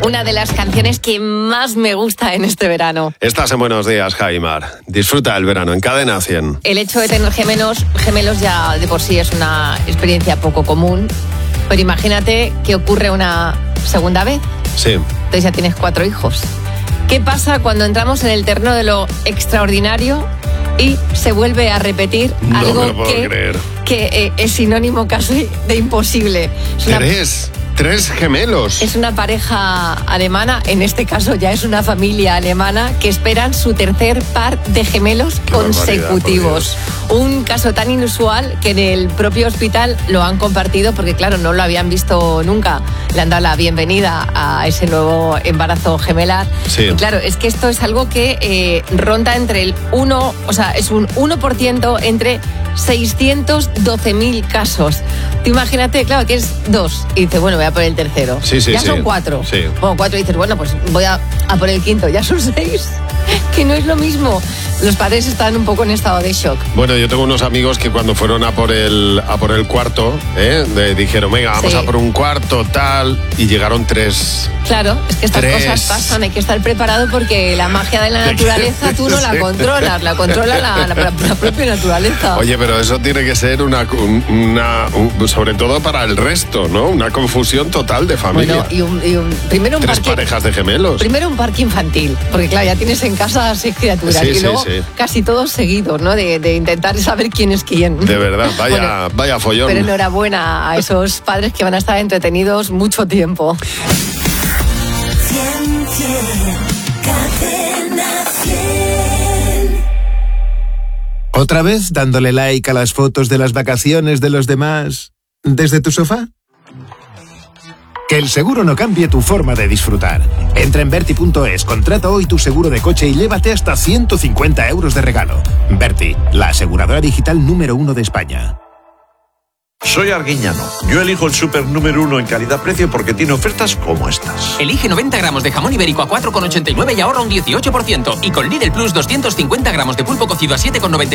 una de las canciones que más me gusta en este verano. Estás en Buenos Días, Jaimar. Disfruta del verano en Cadena 100. El hecho de tener gemelos ya de por sí es una experiencia poco común, pero imagínate que ocurre una segunda vez. Sí. Entonces ya tienes 4 hijos. ¿Qué pasa cuando entramos en el terreno de lo extraordinario y se vuelve a repetir algo que es sinónimo casi de imposible? Tres gemelos. Es una pareja alemana, en este caso ya es una familia alemana, que esperan su tercer par de gemelos consecutivos. Un caso tan inusual que en el propio hospital lo han compartido porque, claro, no lo habían visto nunca. Le han dado la bienvenida a ese nuevo embarazo gemelar. Sí. Y claro, es que esto es algo que ronda entre el 1, o sea, es un 1% entre 612.000 casos. Tú imagínate, claro, tienes 2 y dices, bueno, voy a por el tercero. Sí, ya son 4. Sí. Bueno, 4 y dices, bueno, pues voy a por el quinto. Ya son 6. Que no es lo mismo. Los padres están un poco en estado de shock. Bueno, yo tengo unos amigos que cuando fueron a por el cuarto, dijeron, venga, vamos a por un cuarto, tal, y llegaron 3. Claro, es que estas cosas pasan, hay que estar preparado porque la magia de la naturaleza tú no la controlas, la controla la propia naturaleza. Oye, pero eso tiene que ser sobre todo para el resto, ¿no? Una confusión total de familia. Bueno, primero un 3 parejas de gemelos. Primero un parque infantil, porque claro, ya tienes en casa 6 criaturas y luego casi todos seguidos, ¿no? De intentar saber quién es quién. De verdad, vaya follón. Pero enhorabuena a esos padres que van a estar entretenidos mucho tiempo. ¿Otra vez dándole like a las fotos de las vacaciones de los demás desde tu sofá? Que el seguro no cambie tu forma de disfrutar. Entra en Verti.es, contrata hoy tu seguro de coche y llévate hasta 150 euros de regalo. Verti, la aseguradora digital número 1 de España. Soy Arguiñano. Yo elijo el súper número 1 en calidad-precio porque tiene ofertas como estas. Elige 90 gramos de jamón ibérico a 4,89 y ahorra un 18%. Y con Lidl Plus 250 gramos de pulpo cocido a 7,99